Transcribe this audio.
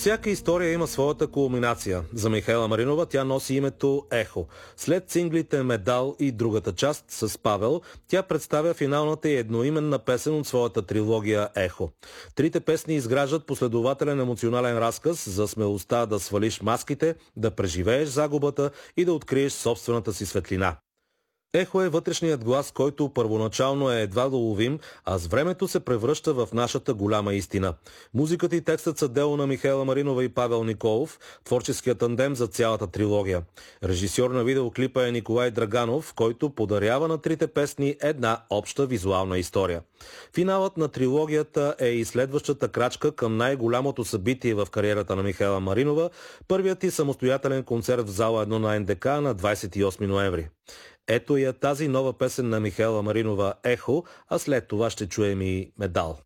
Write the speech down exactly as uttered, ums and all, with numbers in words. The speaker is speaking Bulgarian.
Всяка история има своята кулминация. За Михаела Маринова тя носи името Ехо. След синглите Медал и другата част с Павел, тя представя финалната и едноименна песен от своята трилогия Ехо. Трите песни изграждат последователен емоционален разказ за смелостта да свалиш маските, да преживееш загубата и да откриеш собствената си светлина. Ехо е вътрешният глас, който първоначално е едва доловим, а с времето се превръща в нашата голяма истина. Музиката и текстът са дело на Михаела Маринова и Павел Николов, творческият тандем за цялата трилогия. Режисьор на видеоклипа е Николай Драганов, който подарява на трите песни една обща визуална история. Финалът на трилогията е и следващата крачка към най-голямото събитие в кариерата на Михаела Маринова, първият и самостоятелен концерт в зала едно на Ен Де Ка на двадесет и осми ноември. Ето я тази нова песен на Михаела Маринова Ехо, а след това ще чуем и Медал.